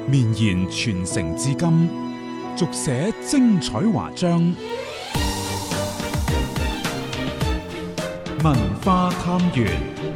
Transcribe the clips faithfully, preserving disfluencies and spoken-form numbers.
綿延傳承至今，續寫精彩華章。文化探源。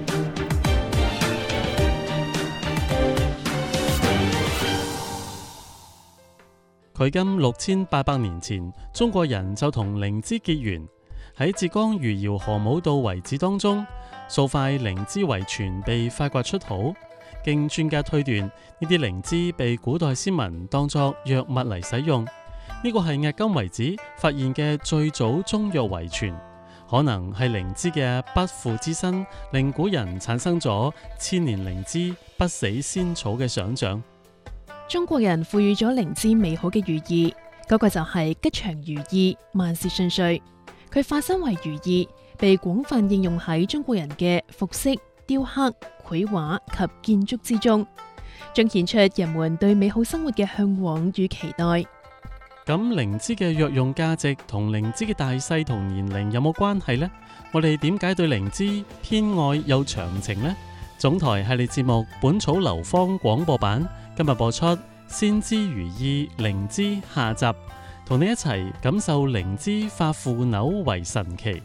距今六千八百年前，中國人就同靈芝結緣。喺浙江餘姚河姆渡遺址當中，數塊靈芝遺存被發掘出土。經專家推斷，呢啲靈芝被古代先民當作藥物嚟使用。呢個係迄今為止發現嘅最早中藥遺存，可能係靈芝嘅不腐之身，令古人產生咗千年靈芝不死仙草嘅想像。 中國人賦予咗靈芝美好嘅寓意，嗰、那個就係吉祥如意、萬事順遂。佢化身為如意，被廣泛應用喺中國人嘅服飾、雕刻、繪畫及建築之中，彰顯出人們對美好生活嘅向往與期待。 咁靈芝嘅藥用價值同靈芝嘅大細同年齡有冇關係呢？我哋點解對靈芝偏愛又長情呢？總台系列節目《本草流芳》廣播版今日播出《先知如意靈芝》下集，同你一齊感受靈芝化腐朽為神奇。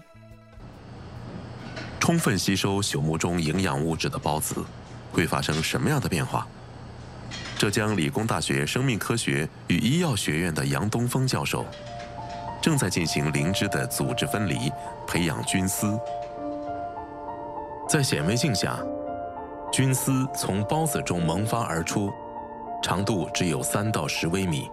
充分吸收朽木中營養物質的孢子會發生什麼樣的變化？浙江理工大學生命科學與醫藥學院的楊東風教授正在進行靈芝的組織分離，培養菌絲。在顯微鏡下，菌絲從孢子中萌發而出，長度只有三到十微米。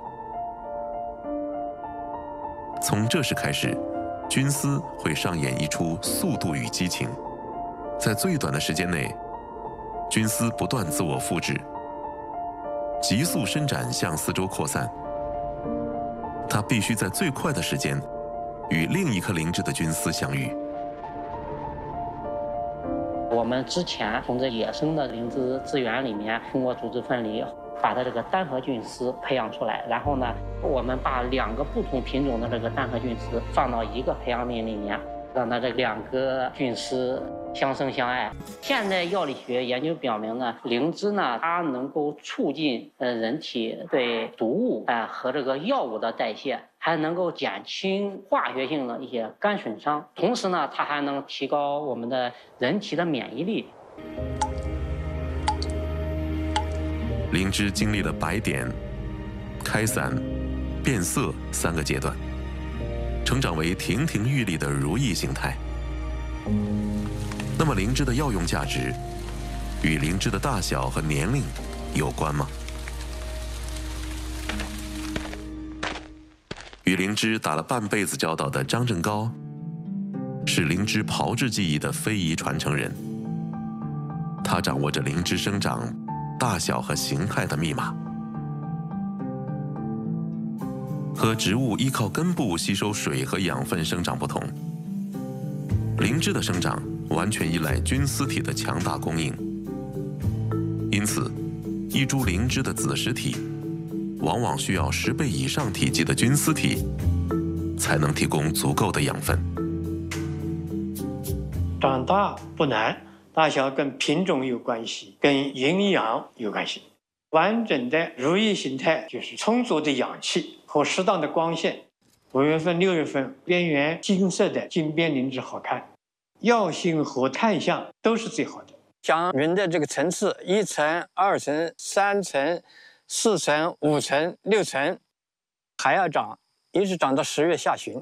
從這時開始，菌絲會上演一出速度與激情，在最短的時間內，菌絲不斷自我複製，急速伸展向四周擴散。它必須在最快的時間與另一顆靈芝的菌絲相遇。 我們之前從這野生的靈芝資源裡面，通過組織分離，把它這個單核菌絲培養出來，然後呢，我們把兩個不同品種的這個單核菌絲放到一個培養皿裡面，讓它這兩個菌絲相生相愛。現代藥理學研究表明呢，靈芝呢，它能夠促進呃人體對毒物啊、呃、和這個藥物的代謝，還能夠減輕化學性的一些肝損傷，同時呢，它還能提高我們的人體的免疫力。 靈芝經歷了白點、開散、變色三個階段，成長為亭亭玉立的如意形態。那麼靈芝的藥用價值與靈芝的大小和年齡有關嗎？與靈芝打了半輩子交道的張正高，是靈芝炮製技藝的非遺傳承人，他掌握着靈芝生長大小和形態的密碼。和植物依靠根部吸收水和養分生長不同，靈芝的生長完全依賴菌絲體的強大供應。因此，一株靈芝的子實體往往需要十倍以上體積的菌絲體，才能提供足夠的養分。 長大不難，大小跟品種有關係，跟營養有關係。完整的如意形態就是充足的氧氣和適當的光線。五月份、六月份邊緣金色的金邊靈芝好看，藥性和態相都是最好的。 像雲的這個層次，一層、二層、三層、四層、五層、六層，還要長，一直長到十月下旬。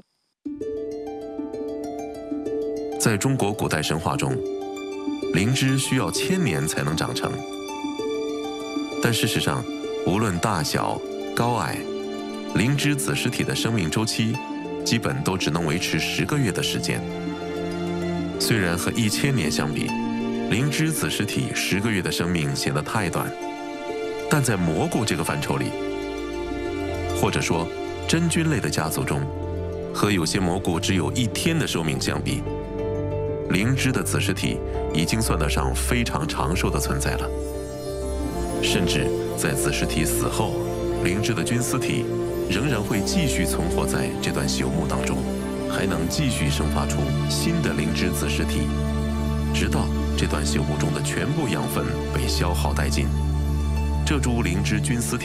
在中國古代神話中，靈芝需要千年才能長成。但事實上，無論大小、高矮，靈芝子實體的生命週期基本都只能維持十個月的時間。雖然和一千年相比，靈芝子實體十個月的生命顯得太短，但在蘑菇這個範疇裡，或者說真菌類的家族中，和有些蘑菇只有一天的壽命相比，靈芝的子實體已經算得上非常長壽的存在了。甚至在子實體死後，靈芝的菌絲體仍然會繼續存活在這段朽木當中，還能繼續生發出新的靈芝子實體，直到這段朽木中的全部養分被消耗殆盡，這株靈芝菌絲體